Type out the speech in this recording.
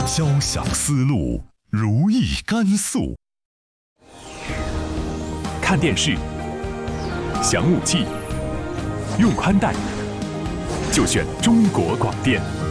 交响思路，如意甘肃。看电视，想武器，用宽带，就选中国广电。